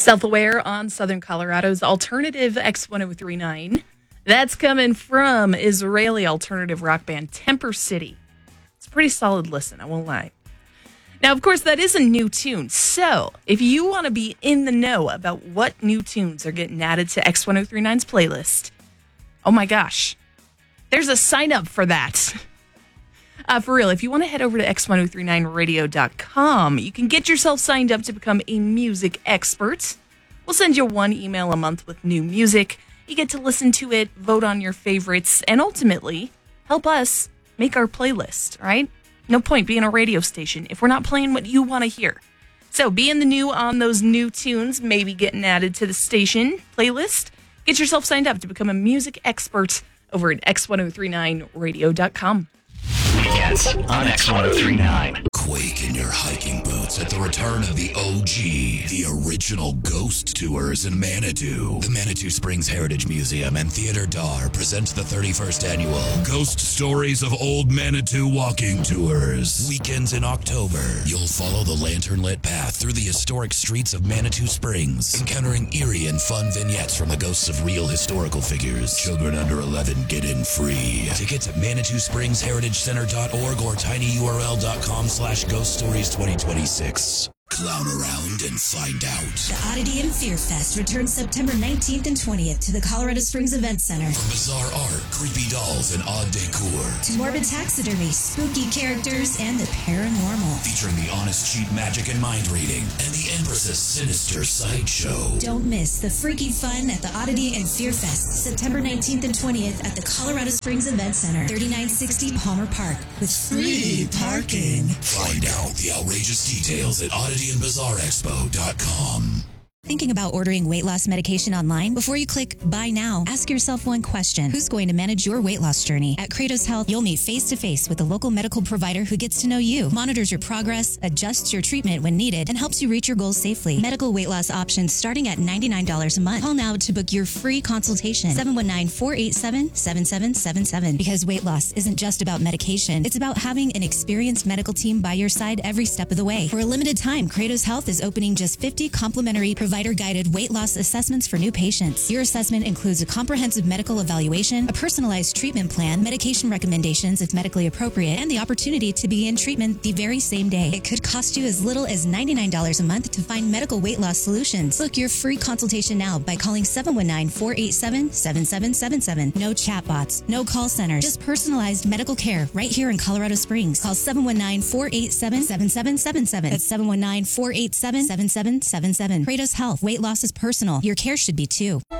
Self-Aware on Southern Colorado's alternative X1039. That's coming from Israeli alternative rock band Temper City. It's a pretty solid listen, I won't lie. Now, of course, that is a new tune. So if you want to be in the know about what new tunes are getting added to X1039's playlist, oh my gosh, there's a sign up for that. For real, if you want to head over to x1039radio.com, you can get yourself signed up to become a music expert. We'll send you one email a month with new music. You get to listen to it, vote on your favorites, and ultimately help us make our playlist, right? No point being a radio station if we're not playing what you want to hear. So be in the new on those new tunes, maybe getting added to the station playlist. Get yourself signed up to become a music expert over at x1039radio.com. Weekends on X1039. Quake in your hiking boots at the return of the OG, the original ghost tours in Manitou. The Manitou Springs Heritage Museum and Theater Dar presents the 31st annual Ghost Stories of Old Manitou Walking Tours. Weekends in October, you'll follow the lantern-lit path through the historic streets of Manitou Springs, encountering eerie and fun vignettes from the ghosts of real historical figures. Children under 11 get in free. Tickets at ManitouSpringsHeritageCenter.org or tinyurl.com/ghoststories2026. Clown around and find out. The Oddity and Fear Fest returns September 19th and 20th to the Colorado Springs Event Center. From bizarre art, creepy dolls, and odd decor, to morbid taxidermy, spooky characters, and the paranormal. featuring the honest cheat magic and mind reading, and the Empress's sinister sideshow. Don't miss the freaky fun at the Oddity and Fear Fest, September 19th and 20th at the Colorado Springs Event Center, 3960 Palmer Park, with free parking. Find out the outrageous details at oddityandbizarreexpo.com. Thinking about ordering weight loss medication online? Before you click buy now, ask yourself one question. Who's going to manage your weight loss journey? At Kratos Health, you'll meet face-to-face with a local medical provider who gets to know you, monitors your progress, adjusts your treatment when needed, and helps you reach your goals safely. Medical weight loss options starting at $99 a month. Call now to book your free consultation. 719-487-7777. Because weight loss isn't just about medication. It's about having an experienced medical team by your side every step of the way. For a limited time, Kratos Health is opening just 50 complimentary provider-guided weight loss assessments for new patients. Your assessment includes a comprehensive medical evaluation, a personalized treatment plan, medication recommendations if medically appropriate, and the opportunity to begin treatment the very same day. It could cost you as little as $99 a month to find medical weight loss solutions. Book your free consultation now by calling 719-487-7777. No chatbots, no call centers, just personalized medical care right here in Colorado Springs. Call 719-487-7777. That's 719-487-7777. Kratos Health. Weight loss is personal. Your care should be too.